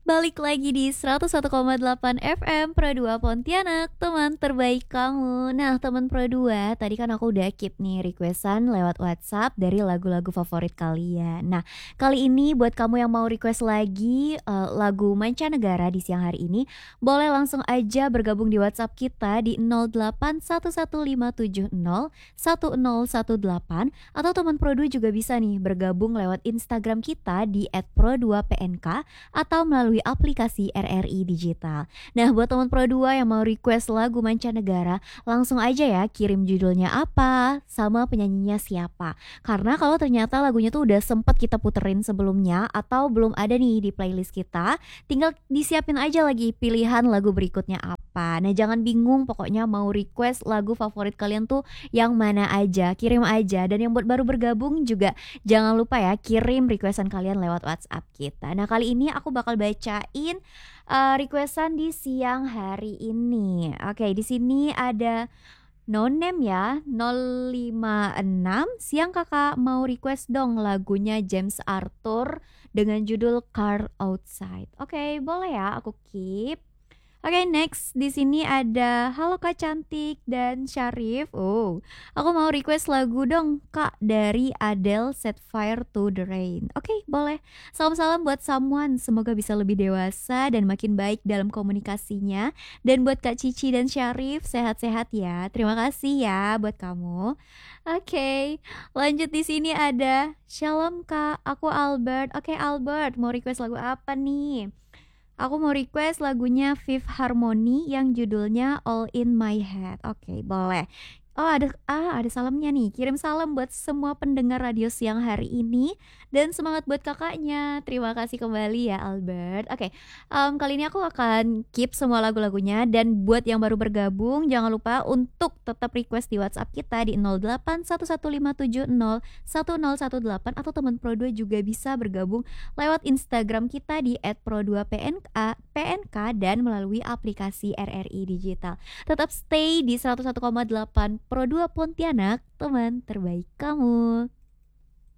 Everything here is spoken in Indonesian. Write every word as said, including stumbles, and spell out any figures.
Balik lagi di seratus satu koma delapan F M Pro dua Pontianak, teman terbaik kamu. Nah, teman Pro dua, tadi kan aku udah keep nih requestan lewat WhatsApp dari lagu-lagu favorit kalian. Nah, kali ini buat kamu yang mau request lagi eh, lagu mancanegara di siang hari ini, boleh langsung aja bergabung di WhatsApp kita di nol delapan satu satu lima tujuh nol satu nol satu delapan, atau teman Pro dua juga bisa nih bergabung lewat Instagram kita di et pro dua p n k atau melalui aplikasi R R I Digital. Nah, buat teman Pro dua yang mau request lagu mancanegara, langsung aja ya kirim judulnya apa, sama penyanyinya siapa. Karena kalau ternyata lagunya tuh udah sempet kita puterin sebelumnya atau belum ada nih di playlist kita, tinggal disiapin aja lagi pilihan lagu berikutnya apa. Nah, jangan bingung, pokoknya mau request lagu favorit kalian tuh yang mana aja, kirim aja. Dan yang buat baru bergabung juga jangan lupa ya kirim requestan kalian lewat WhatsApp kita. Nah, kali ini aku bakal bacain uh, requestan di siang hari ini. Oke, di sini ada Nonem ya, nol lima enam. Siang kakak, mau request dong lagunya James Arthur dengan judul Car Outside. Oke, boleh ya, aku keep. Oke, next di sini ada Halo Kak Cantik dan Syarif. Oh, aku mau request lagu dong Kak dari Adele, Set Fire to the Rain. Oke, boleh. Salam-salam buat someone, semoga bisa lebih dewasa dan makin baik dalam komunikasinya. Dan buat Kak Cici dan Syarif, sehat-sehat ya. Terima kasih ya buat kamu. Oke, lanjut di sini ada Shalom Kak, aku Albert. Oke Albert, mau request lagu apa nih? Aku mau request lagunya Fifth Harmony yang judulnya All in My Head. Oke, boleh. Oh, ada ah ada salamnya nih. Kirim salam buat semua pendengar radio siang hari ini dan semangat buat kakaknya. Terima kasih kembali ya Albert. Oke, em, kali ini aku akan keep semua lagu-lagunya, dan buat yang baru bergabung jangan lupa untuk tetap request di WhatsApp kita di nol delapan satu satu lima tujuh nol satu nol satu delapan, atau teman Pro dua juga bisa bergabung lewat Instagram kita di et pro dua p n k dan melalui aplikasi R R I Digital. Tetap stay di seratus satu koma delapan Pro dua Pontianak, teman terbaik kamu.